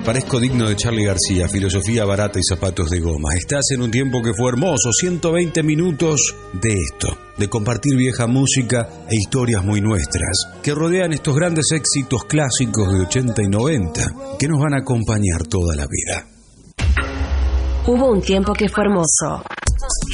Parezco digno de Charly García, filosofía barata y zapatos de goma. Estás en un tiempo que fue hermoso, 120 minutos de esto, de compartir vieja música e historias muy nuestras, que rodean estos grandes éxitos clásicos de 80 y 90, que nos van a acompañar toda la vida. Hubo un tiempo que fue hermoso.